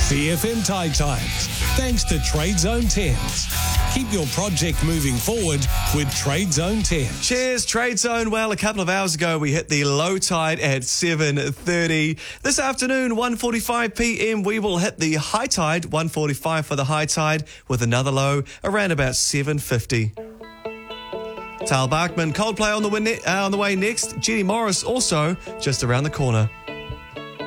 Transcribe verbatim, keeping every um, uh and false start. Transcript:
C F M Tide Times, thanks to Trade Zone Thames. Keep your project moving forward with Trade Zone Thames. Cheers, Trade Zone. Well, a couple of hours ago, we hit the low tide at seven thirty. This afternoon, one forty-five p.m, we will hit the high tide, one forty-five for the high tide, with another low around about seven fifty. Tal Bachman, Coldplay on the, win- uh, on the way next. Jenny Morris also just around the corner.